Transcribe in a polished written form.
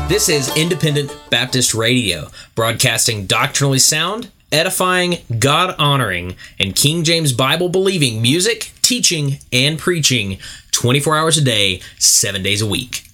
This is Independent Baptist Radio, broadcasting doctrinally sound, edifying, God-honoring, and King James Bible-believing music, teaching, and preaching 24 hours a day, 7 days a week.